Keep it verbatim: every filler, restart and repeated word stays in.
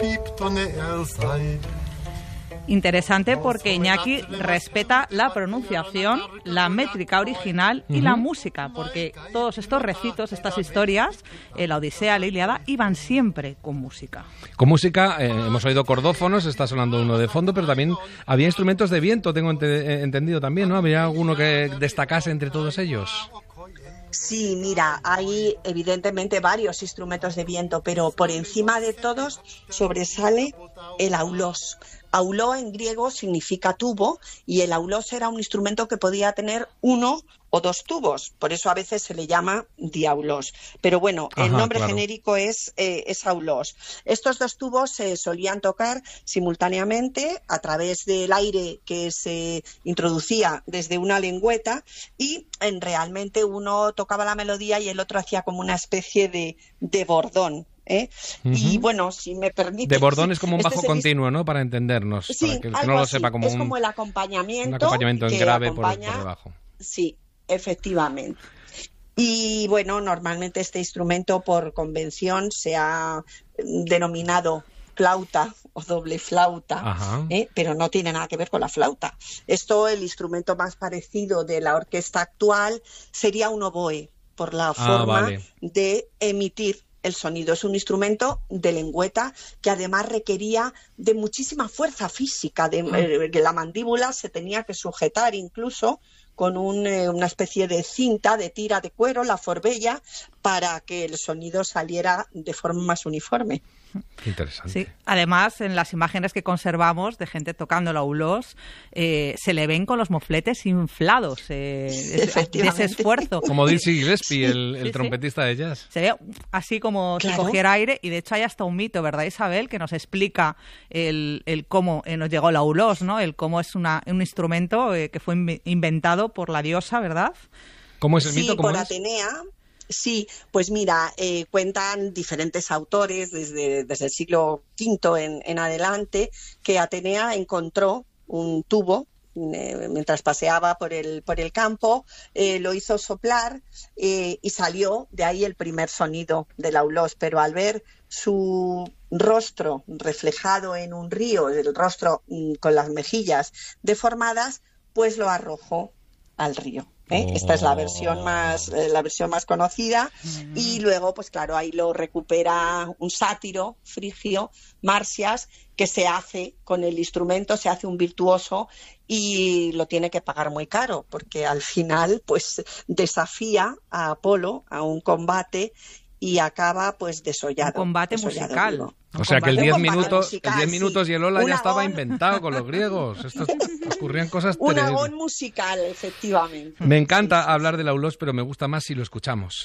Interesante porque Iñaki respeta la pronunciación, la métrica original y uh-huh. la música, porque todos estos recitos, estas historias, eh, la Odisea, la Ilíada, iban siempre con música. Con música, eh, hemos oído cordófonos, está sonando uno de fondo, pero también había instrumentos de viento, tengo ente- entendido también, ¿no? ¿Había alguno que destacase entre todos ellos? Sí, mira, hay evidentemente varios instrumentos de viento, pero por encima de todos sobresale el aulos. Auló en griego significa tubo y el aulos era un instrumento que podía tener uno o dos tubos, por eso a veces se le llama diaulos. Pero bueno, Ajá, el nombre claro. genérico es, eh, es aulos. Estos dos tubos se solían tocar simultáneamente a través del aire que se introducía desde una lengüeta y en, realmente uno tocaba la melodía y el otro hacía como una especie de, de bordón. ¿Eh? Uh-huh. Y bueno, si me permite... De bordón es como un bajo este continuo, ¿no? Para entendernos, sí, para que el que no lo así. sepa, como es un, como el acompañamiento, un acompañamiento en grave acompaña... por, por debajo. Sí, efectivamente. Y bueno, normalmente este instrumento por convención se ha denominado flauta o doble flauta, ¿eh? Pero no tiene nada que ver con la flauta. Esto, el instrumento más parecido de la orquesta actual sería un oboe, por la ah, forma vale. de emitir el sonido. Es un instrumento de lengüeta que además requería de muchísima fuerza física, de, de la mandíbula se tenía que sujetar incluso con un, eh, una especie de cinta de tira de cuero, la forbella, para que el sonido saliera de forma más uniforme. Qué interesante. Sí. Además, en las imágenes que conservamos de gente tocando el aulos, eh, se le ven con los mofletes inflados eh, de ese esfuerzo. Como Dizzy Gillespie, el, el sí, trompetista sí. de jazz. Se ve así como claro. si cogiera aire, y de hecho hay hasta un mito, ¿verdad, Isabel?, que nos explica el, el cómo eh, nos llegó el aulos, ¿no? El cómo es una, un instrumento eh, que fue in- inventado por la diosa, ¿verdad? ¿Cómo es el mito? Sí, ¿Cómo por es? Atenea. Sí, pues mira, eh, cuentan diferentes autores desde, desde el siglo quinto en, en adelante que Atenea encontró un tubo eh, mientras paseaba por el, por el campo, eh, lo hizo soplar eh, y salió de ahí el primer sonido del aulos, pero al ver su rostro reflejado en un río, el rostro mm, con las mejillas deformadas, pues lo arrojó al río. ¿Eh? Oh. Esta es la versión más eh, la versión más conocida mm. y luego pues claro ahí lo recupera un sátiro frigio, Marsias, que se hace con el instrumento, se hace un virtuoso y lo tiene que pagar muy caro porque al final pues desafía a Apolo a un combate y acaba pues desollado. Un combate desollado musical. vivo. O sea que el diez minutos, musical, el diez minutos sí. y el hola un ya estaba agón. inventado con los griegos. Estos, ocurrían cosas Un terribles. agón musical, efectivamente. Me encanta sí, sí, hablar del aulos, pero me gusta más si lo escuchamos.